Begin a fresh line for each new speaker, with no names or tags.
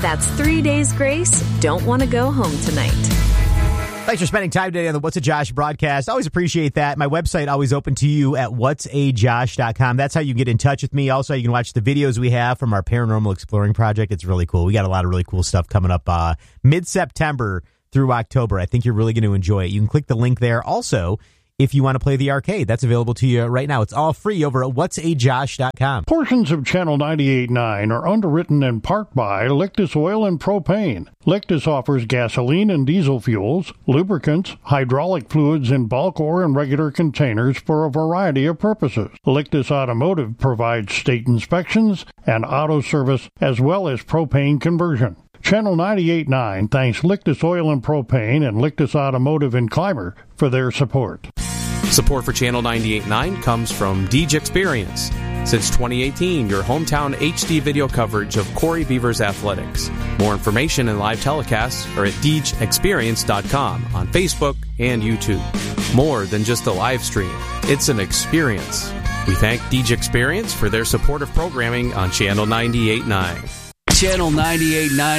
That's 3 days grace. Don't want to go home tonight.
Thanks for spending time today on the What's a Josh broadcast. Always appreciate that. My website always open to you at whatsajosh.com. That's how you get in touch with me. Also, you can watch the videos we have from our paranormal exploring project. It's really cool. We got a lot of really cool stuff coming up mid-September through October. I think you're really going to enjoy it. You can click the link there. Also, if you want to play the arcade, that's available to you right now. It's all free over at whatsajosh.com.
Portions of Channel 98.9 are underwritten in part by Lictus Oil and Propane. Lictus offers gasoline and diesel fuels, lubricants, hydraulic fluids in bulk or in regular containers for a variety of purposes. Lictus Automotive provides state inspections and auto service as well as propane conversion. Channel 98.9 thanks Lictus Oil and Propane and Lictus Automotive in Clymer for their support.
Support for Channel 98.9 comes from Deej Experience. Since 2018, your hometown HD video coverage of Corey Beavers athletics. More information and live telecasts are at DeejExperience.com on Facebook and YouTube. More than just a live stream, it's an experience. We thank Deej Experience for their support of programming on Channel 98.9.
Channel 98.9